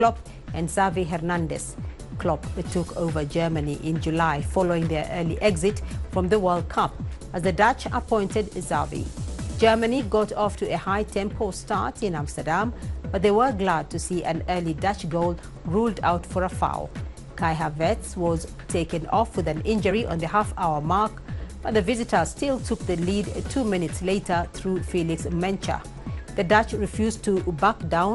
Klopp and Xavi Hernandez. Klopp took over Germany in July following their early exit from the World Cup as the Dutch appointed Xavi. Germany got off to a high-tempo start in Amsterdam, but they were glad to see an early Dutch goal ruled out for a foul. Kai Havertz was taken off with an injury on the half-hour mark, but the visitors still took the lead 2 minutes later through Felix Mencha. The Dutch refused to back down